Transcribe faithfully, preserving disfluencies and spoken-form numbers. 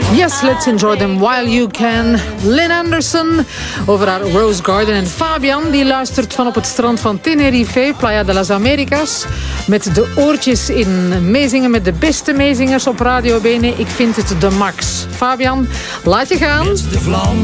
Yes, let's enjoy them while you can. Lynn Anderson over haar Rose Garden. En Fabian die luistert van op het strand van Tenerife, Playa de las Americas. Met de oortjes in meezingen met de beste meezingers op Radio Bene. Ik vind het de max. Fabian, laat je gaan. Met de vlam